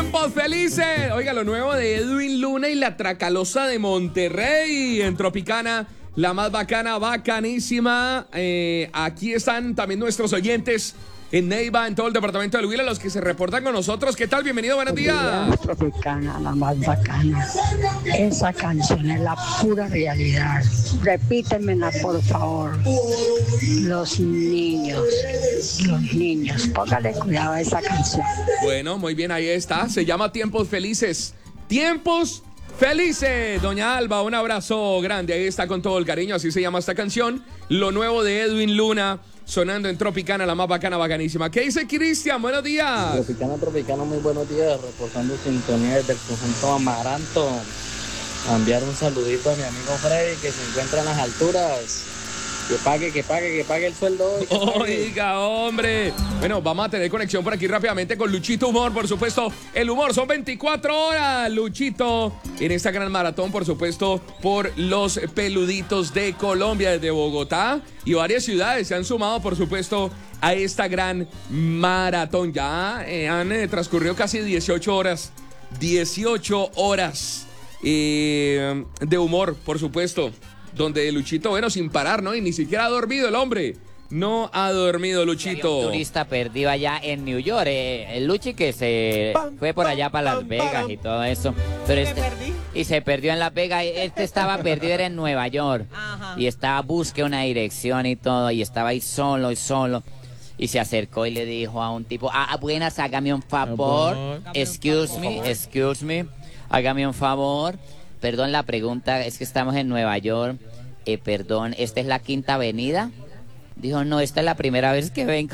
Tiempos felices. Oiga, lo nuevo de Edwin Luna y la Tracalosa de Monterrey en Tropicana, la más bacana, bacanísima. Aquí están también nuestros oyentes en Neiva, en todo el departamento del Huila, los que se reportan con nosotros. ¿Qué tal? Bienvenido, buenos días. Tropicana, la más bacana. Esa canción es la pura realidad. Repítemela, por favor. Los niños, póngale cuidado a esa canción. Bueno, muy bien, ahí está. Se llama Tiempos Felices. Tiempos Felices. Doña Alba, un abrazo grande. Ahí está con todo el cariño, así se llama esta canción. Lo nuevo de Edwin Luna, sonando en Tropicana, la más bacana, bacanísima. ¿Qué dice Cristian? Buenos días. Tropicana, muy buenos días. Reportando sintonía desde el conjunto Amaranto. A enviar un saludito a mi amigo Freddy, que se encuentra en las alturas. Que pague el sueldo hoy. Oiga, hombre. Bueno, vamos a tener conexión por aquí rápidamente con Luchito Humor, por supuesto. El humor son 24 horas, Luchito, en esta gran maratón, por supuesto, por los peluditos de Colombia, desde Bogotá y varias ciudades se han sumado, por supuesto, a esta gran maratón. Ya han transcurrido casi 18 horas. 18 horas de humor, por supuesto. Donde Luchito, bueno, sin parar, ¿no? Y ni siquiera ha dormido el hombre. No ha dormido, Luchito. Un turista perdido allá en New York. El Luchi que se fue por allá para Las Vegas y todo eso. Pero y se perdió en Las Vegas. Este estaba perdido, era en Nueva York. Ajá. Y estaba busque una dirección y todo. Y estaba ahí solo. Y se acercó y le dijo a un tipo, buenas, hágame un favor. Excuse me. Hágame un favor. Perdón, la pregunta es que estamos en Nueva York. Perdón, ¿esta es la Quinta Avenida? Dijo, no, esta es la primera vez que vengo.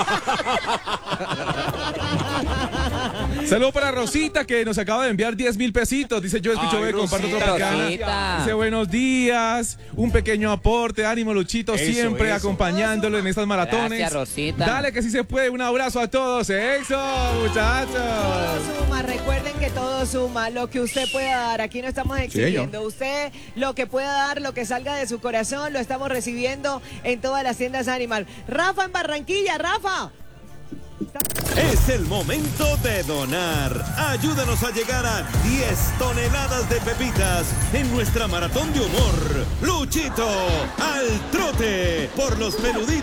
Saludos para Rosita, que nos acaba de enviar 10,000 pesitos. Dice, yo escucho, comparto Tropicana. Dice, buenos días, un pequeño aporte, ánimo, Luchito, siempre acompañándolo en estas maratones. Gracias, Rosita. Dale, que sí se puede. Un abrazo a todos. ¡Eso, muchachos! Todo suma, recuerden que todo suma. Lo que usted pueda dar, aquí no estamos exigiendo. Usted, lo que pueda dar, lo que salga de su corazón, lo estamos recibiendo en todas las tiendas Animal. Rafa en Barranquilla, Rafa. Es el momento de donar. Ayúdanos a llegar a 10 toneladas de pepitas en nuestra maratón de humor. Luchito al trote por los peluditos